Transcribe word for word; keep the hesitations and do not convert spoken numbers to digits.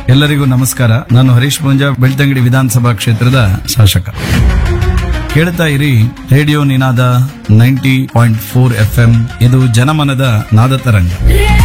ಎಲ್ಲರಿಗೂ ನಮಸ್ಕಾರ. ನಾನು ಹರೀಶ್ ಪೂಂಜಾ, ಬೆಳ್ತಂಗಡಿ ವಿಧಾನಸಭಾ ಕ್ಷೇತ್ರದ ಶಾಸಕ. ಕೇಳ್ತಾ ಇರಿ ರೇಡಿಯೋ ನಿನಾದ ninety point four F M. ಇದು ಜನಮನದ ನಾದ ತರಂಗ.